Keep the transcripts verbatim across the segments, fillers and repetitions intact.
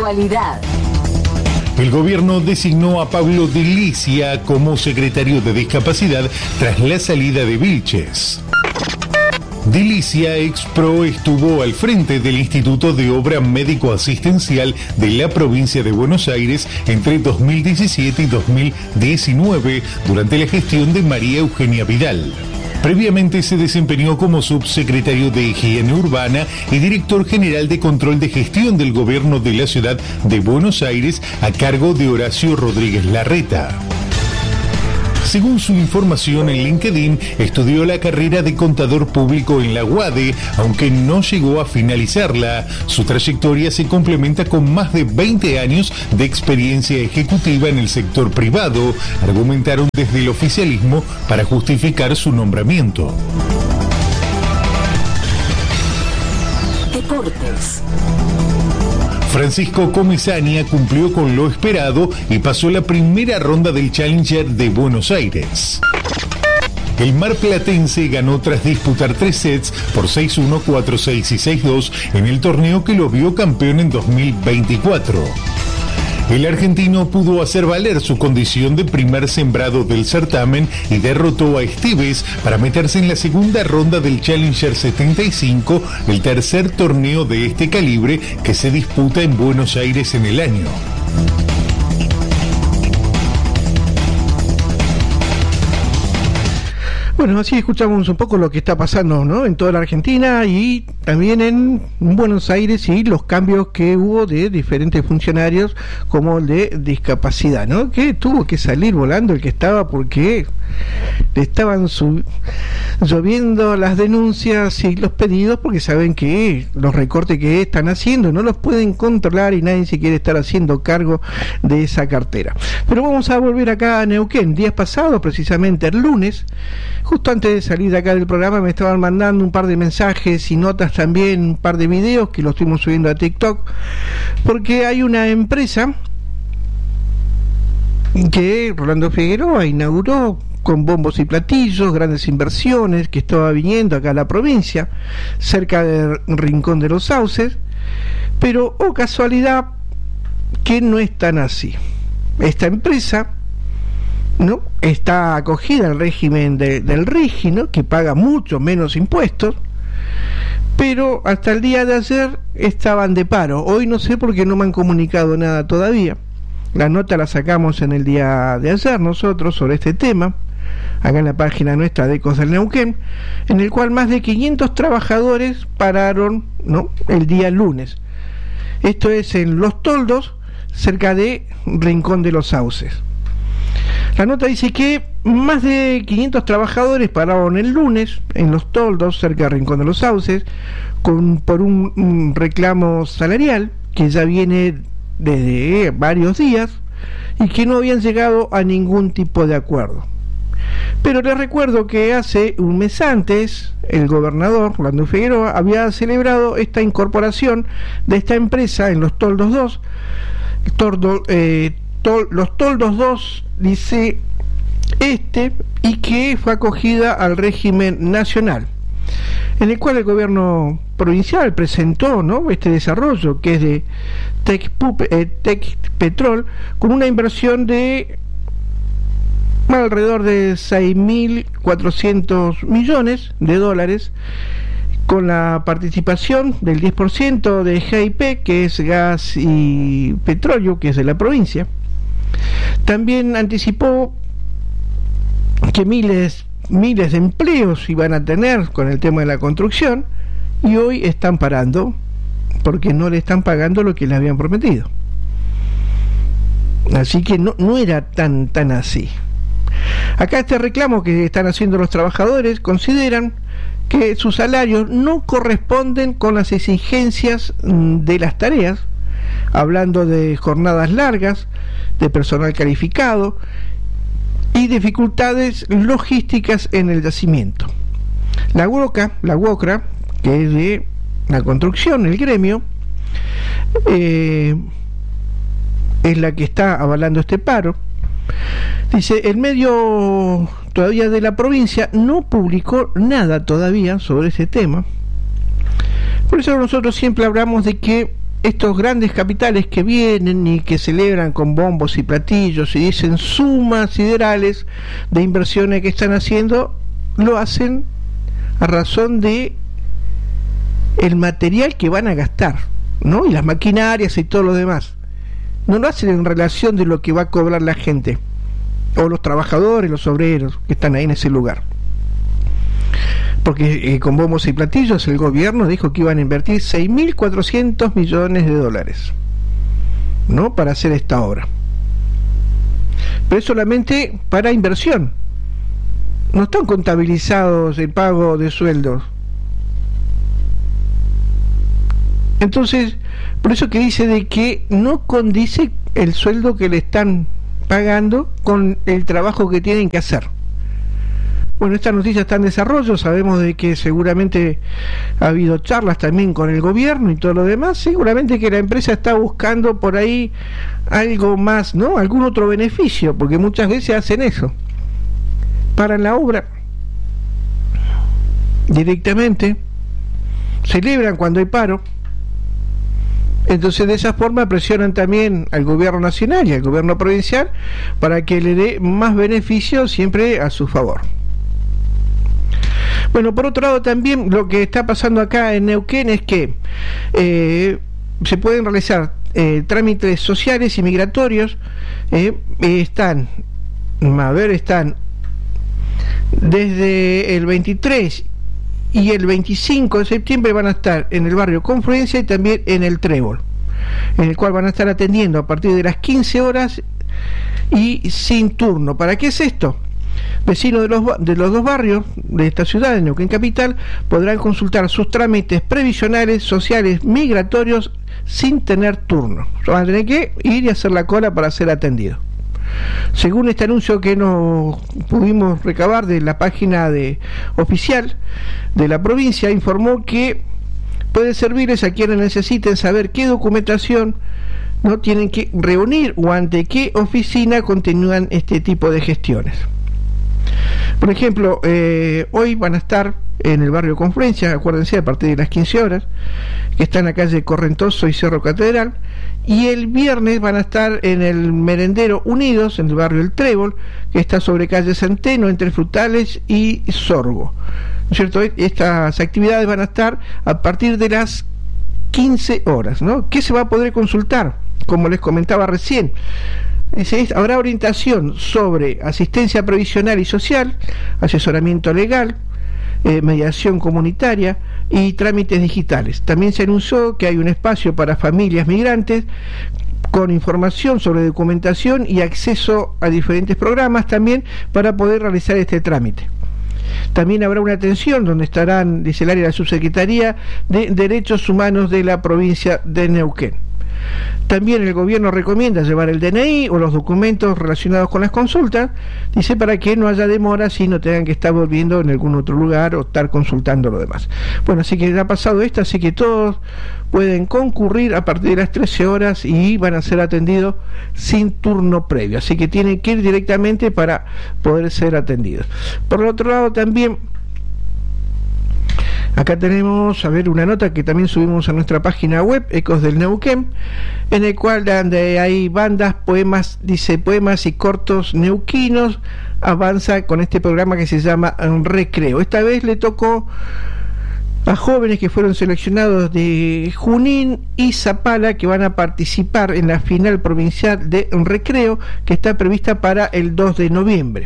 Actualidad. El gobierno designó a Pablo Delicia como secretario de Discapacidad tras la salida de Vilches. Delicia, ex-pro, estuvo al frente del Instituto de Obra Médico Asistencial de la provincia de Buenos Aires entre dos mil diecisiete y dos mil diecinueve, durante la gestión de María Eugenia Vidal. Previamente se desempeñó como subsecretario de Higiene Urbana y director general de Control de Gestión del Gobierno de la Ciudad de Buenos Aires, a cargo de Horacio Rodríguez Larreta. Según su información en LinkedIn, estudió la carrera de contador público en la UADE, aunque no llegó a finalizarla. Su trayectoria se complementa con más de veinte años de experiencia ejecutiva en el sector privado, argumentaron desde el oficialismo para justificar su nombramiento. Deportes. Francisco Comesaña cumplió con lo esperado y pasó la primera ronda del Challenger de Buenos Aires. El marplatense ganó tras disputar tres sets por seis uno, cuatro seis y seis dos en el torneo que lo vio campeón en dos mil veinticuatro. El argentino pudo hacer valer su condición de primer sembrado del certamen y derrotó a Esteves para meterse en la segunda ronda del Challenger setenta y cinco, el tercer torneo de este calibre que se disputa en Buenos Aires en el año. Bueno, así escuchamos un poco lo que está pasando, ¿no?, en toda la Argentina y también en Buenos Aires, y los cambios que hubo de diferentes funcionarios, como el de discapacidad, ¿no?, que tuvo que salir volando el que estaba porque le estaban sub- lloviendo las denuncias y los pedidos, porque saben que los recortes que están haciendo no los pueden controlar y nadie se quiere estar haciendo cargo de esa cartera. Pero vamos a volver acá a Neuquén. Días pasados, precisamente el lunes, justo antes de salir de acá del programa, me estaban mandando un par de mensajes y notas, también un par de videos que los estuvimos subiendo a TikTok, porque hay una empresa que Rolando Figueroa inauguró con bombos y platillos, grandes inversiones, que estaba viniendo acá a la provincia, cerca del Rincón de los Sauces, pero, oh casualidad, que no es tan así. Esta empresa, ¿no?, está acogida al régimen de, del RIGI, ¿no?, que paga mucho menos impuestos, pero hasta el día de ayer estaban de paro. Hoy no sé por qué no me han comunicado nada todavía. La nota la sacamos en el día de ayer nosotros sobre este tema, acá en la página nuestra de Ecos del Neuquén, en el cual más de quinientos trabajadores pararon, ¿no?, el día lunes. Esto es en Los Toldos, cerca de Rincón de los Sauces. La nota dice que más de quinientos trabajadores pararon el lunes en Los Toldos, cerca de Rincón de los Sauces, con, por un, un reclamo salarial que ya viene desde varios días y que no habían llegado a ningún tipo de acuerdo. Pero les recuerdo que hace un mes antes el gobernador Rolando Figueroa había celebrado esta incorporación de esta empresa en Los Toldos dos. Tordo, eh, tol, Los Toldos dos, dice este, y que fue acogida al régimen nacional, en el cual el gobierno provincial presentó, ¿no?, este desarrollo que es de Tech, eh, Tech Petrol, con una inversión de alrededor de seis mil cuatrocientos millones de dólares, con la participación del diez por ciento de G I P, que es Gas y Petróleo, que es de la provincia. También anticipó que miles miles de empleos iban a tener con el tema de la construcción, y hoy están parando porque no le están pagando lo que le habían prometido. Así que no, no era tan tan así. Acá este reclamo que están haciendo los trabajadores, consideran que sus salarios no corresponden con las exigencias de las tareas, hablando de jornadas largas, de personal calificado y dificultades logísticas en el yacimiento. La UOCRA, la UOCRA, que es de la construcción, el gremio, eh, es la que está avalando este paro. Dice, el medio todavía de la provincia no publicó nada todavía sobre ese tema. Por eso nosotros siempre hablamos de que estos grandes capitales que vienen y que celebran con bombos y platillos y dicen sumas siderales de inversiones que están haciendo, lo hacen a razón de el material que van a gastar, ¿no? Y las maquinarias y todo lo demás. No lo hacen en relación de lo que va a cobrar la gente o los trabajadores, los obreros que están ahí en ese lugar. Porque eh, con bombos y platillos el gobierno dijo que iban a invertir seis mil cuatrocientos millones de dólares, ¿no? Para hacer esta obra. Pero es solamente para inversión. No están contabilizados el pago de sueldos. Entonces, por eso que dice de que no condice el sueldo que le están pagando con el trabajo que tienen que hacer. Bueno, esta noticia está en desarrollo, sabemos de que seguramente ha habido charlas también con el gobierno y todo lo demás, seguramente que la empresa está buscando por ahí algo más, ¿no? Algún otro beneficio, porque muchas veces hacen eso. Paran la obra directamente, celebran cuando hay paro, entonces de esa forma presionan también al gobierno nacional y al gobierno provincial para que le dé más beneficios siempre a su favor. Bueno, por otro lado también lo que está pasando acá en Neuquén es que eh, se pueden realizar eh, trámites sociales y migratorios, eh, están, a ver, están desde el veintitrés y el veinticinco de septiembre van a estar en el barrio Confluencia y también en el Trébol, en el cual van a estar atendiendo a partir de las quince horas y sin turno. ¿Para qué es esto? Vecinos de los, de los dos barrios de esta ciudad, de Neuquén Capital, podrán consultar sus trámites previsionales, sociales, migratorios sin tener turno. Van a tener que ir y hacer la cola para ser atendidos. Según este anuncio que nos pudimos recabar de la página de oficial de la provincia, informó que puede servirles a quienes necesiten saber qué documentación no tienen que reunir o ante qué oficina continúan este tipo de gestiones. Por ejemplo, eh, hoy van a estar en el barrio Confluencia, acuérdense, a partir de las quince horas, que está en la calle Correntoso y Cerro Catedral, y el viernes van a estar en el Merendero Unidos, en el barrio El Trébol, que está sobre calle Centeno, entre Frutales y Sorgo, ¿no es cierto? Estas actividades van a estar a partir de las quince horas, ¿no? ¿Qué se va a poder consultar? Como les comentaba recién, dice, habrá orientación sobre asistencia previsional y social, asesoramiento legal, eh, mediación comunitaria y trámites digitales. También se anunció que hay un espacio para familias migrantes con información sobre documentación y acceso a diferentes programas también para poder realizar este trámite. También habrá una atención donde estarán, dice el área de la Subsecretaría de Derechos Humanos de la provincia de Neuquén. También el gobierno recomienda llevar el D N I o los documentos relacionados con las consultas, dice, para que no haya demoras y no tengan que estar volviendo en algún otro lugar o estar consultando lo demás. Bueno, así que ha pasado esto, así que todos pueden concurrir a partir de las trece horas y van a ser atendidos sin turno previo, así que tienen que ir directamente para poder ser atendidos. Por el otro lado también, acá tenemos, a ver, una nota que también subimos a nuestra página web, Ecos del Neuquén, en el cual donde hay bandas, poemas, dice poemas y cortos neuquinos, avanza con este programa que se llama Recreo. Esta vez le tocó a jóvenes que fueron seleccionados de Junín y Zapala, que van a participar en la final provincial de Recreo, que está prevista para el dos de noviembre.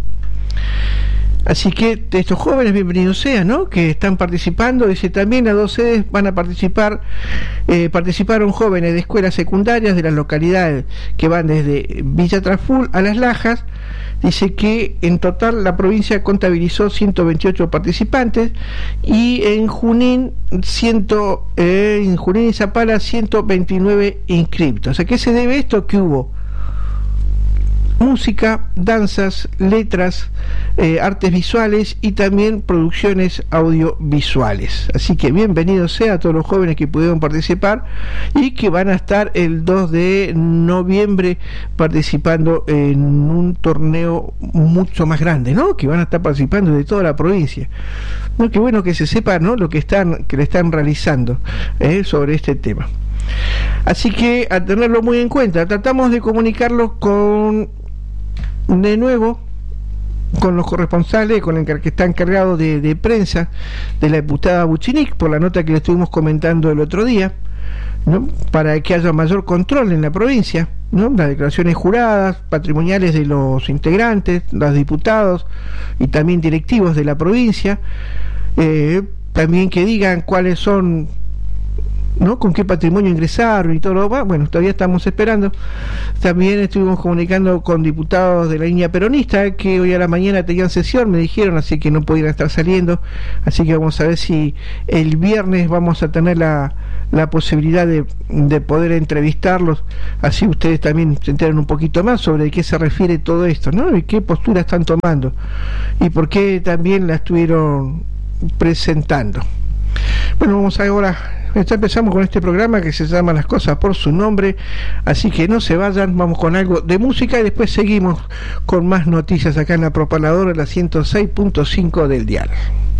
Así que de estos jóvenes, bienvenidos sean, ¿no?, que están participando. Dice también a dos sedes van a participar, eh, participaron jóvenes de escuelas secundarias de las localidades que van desde Villa Traful a Las Lajas. Dice que en total la provincia contabilizó ciento veintiocho participantes y en Junín, ciento, eh, en Junín y Zapala ciento veintinueve inscriptos. ¿A qué se debe esto? Que hubo música, danzas, letras, eh, artes visuales y también producciones audiovisuales. Así que bienvenidos sea a todos los jóvenes que pudieron participar y que van a estar el dos de noviembre participando en un torneo mucho más grande, ¿no?, que van a estar participando de toda la provincia. No, qué bueno que se sepa, ¿no?, lo que están que le están realizando eh, sobre este tema. Así que a tenerlo muy en cuenta. Tratamos de comunicarlo con de nuevo con los corresponsales, con el que está encargado de, de prensa de la diputada Buchinic, por la nota que le estuvimos comentando el otro día, ¿no? Para que haya mayor control en la provincia, ¿no? Las declaraciones juradas, patrimoniales de los integrantes, los diputados y también directivos de la provincia, eh, también que digan cuáles son, ¿no? Con qué patrimonio ingresaron y todo lo demás. Bueno, todavía estamos esperando. También estuvimos comunicando con diputados de la línea peronista que hoy a la mañana tenían sesión, me dijeron, así que no podían estar saliendo, así que vamos a ver si el viernes vamos a tener la, la posibilidad de, de poder entrevistarlos, así ustedes también se enteren un poquito más sobre qué se refiere todo esto, ¿no? Y qué postura están tomando y por qué también la estuvieron presentando. Bueno, vamos ahora, ya empezamos con este programa que se llama Las Cosas por su Nombre, así que no se vayan, vamos con algo de música y después seguimos con más noticias acá en la Propaladora, la ciento seis punto cinco del dial.